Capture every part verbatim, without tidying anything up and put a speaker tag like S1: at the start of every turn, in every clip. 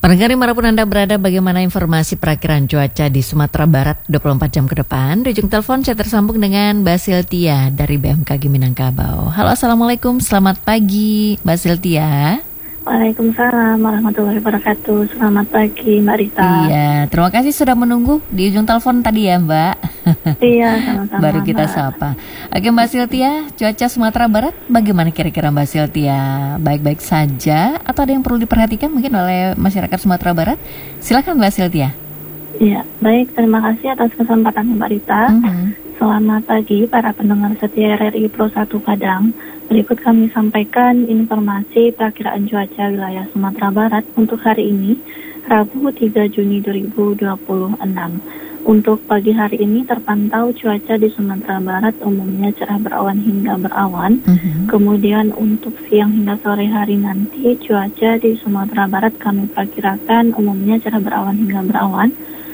S1: Pendengar dimanapun Anda berada, bagaimana informasi perakiraan cuaca di Sumatera Barat dua puluh empat jam ke depan? Di ujung telepon saya tersambung dengan Mbak Siltia dari B M K G Minangkabau. Halo, Assalamualaikum, selamat pagi Mbak Siltia.
S2: Waalaikumsalam warahmatullahi wabarakatuh. Selamat pagi Mbak Rita.
S1: Iya, terima kasih sudah menunggu di ujung telepon tadi ya Mbak.
S2: Iya, sama-sama.
S1: Baru kita
S2: Mbak.
S1: sapa. Oke Mbak Siltia, cuaca Sumatera Barat bagaimana kira-kira Mbak Siltia? Baik-baik saja atau ada yang perlu diperhatikan mungkin oleh masyarakat Sumatera Barat? Silakan Mbak Siltia.
S2: Iya, baik, terima kasih atas kesempatan Mbak Rita.
S1: Mm-hmm.
S2: Selamat pagi para pendengar setia R R I Pro satu Padang. Berikut kami sampaikan informasi perakiraan cuaca wilayah Sumatera Barat untuk hari ini, Rabu tiga Juni dua ribu dua puluh enam. Untuk pagi hari ini terpantau cuaca di Sumatera Barat umumnya cerah berawan hingga berawan. Mm-hmm. Kemudian untuk siang hingga sore hari nanti cuaca di Sumatera Barat kami perkirakan umumnya cerah berawan hingga berawan.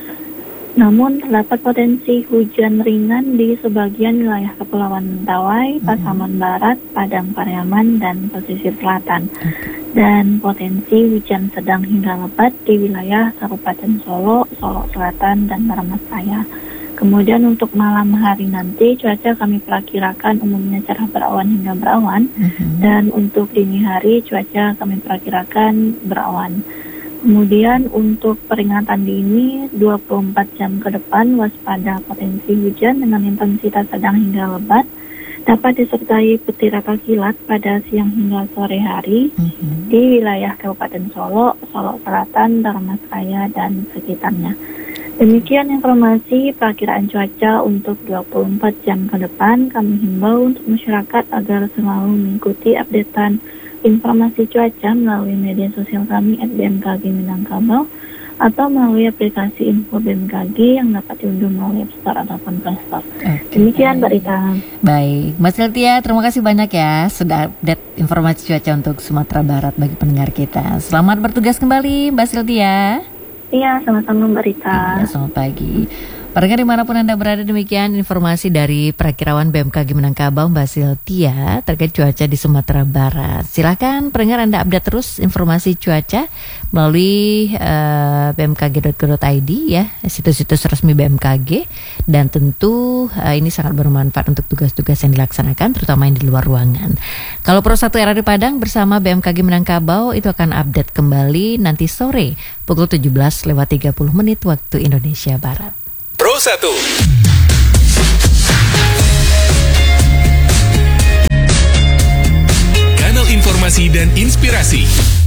S2: Namun terdapat potensi hujan ringan di sebagian wilayah Kepulauan Mentawai, Pasaman Barat, Padang Pariaman, dan pesisir selatan. Dan potensi hujan sedang hingga lebat di wilayah Kabupaten Solo, Solo Selatan, dan Dharmasraya. Kemudian untuk malam hari nanti cuaca kami perkirakan umumnya cerah berawan hingga berawan. Uh-huh. Dan untuk dini hari cuaca kami perkirakan berawan. Kemudian untuk peringatan dini dua puluh empat jam ke depan waspada potensi hujan dengan intensitas sedang hingga lebat dapat disertai petir atau kilat pada siang hingga sore hari mm-hmm. di wilayah Kabupaten Solo, Solo Selatan, Dharmasraya, dan sekitarnya. Demikian informasi perakiraan cuaca untuk dua puluh empat jam ke depan. Kami himbau untuk masyarakat agar selalu mengikuti updatean informasi cuaca melalui media sosial kami at B M K G Minangkabau atau melalui aplikasi info B M K G yang dapat diunduh melalui App Store ataupun Play Store. Okay. Demikian Mbak Rita.
S1: Baik, Mbak Siltia, terima kasih banyak ya sudah update informasi cuaca untuk Sumatera Barat bagi pendengar kita. Selamat bertugas kembali Mbak Siltia.
S2: Iya, sama-sama Mbak Rita.
S1: Iya, selamat pagi. Pendengar dimanapun Anda berada, demikian informasi dari perakirawan B M K G Minangkabau Mbak Siltia terkait cuaca di Sumatera Barat. Silakan pendengar Anda update terus informasi cuaca melalui uh, b m k g dot go dot i d ya, situs-situs resmi B M K G, dan tentu uh, ini sangat bermanfaat untuk tugas-tugas yang dilaksanakan terutama yang di luar ruangan. Kalau Pro satu R R I Padang bersama B M K G Minangkabau itu akan update kembali nanti sore pukul tujuh belas lewat tiga puluh menit waktu Indonesia Barat.
S3: Pro satu. Kanal informasi dan inspirasi